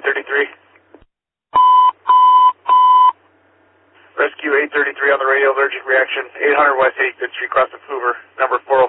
833. Rescue 833 on the radio, allergic reaction, 800 West 8th Street, crossing Hoover, number 405.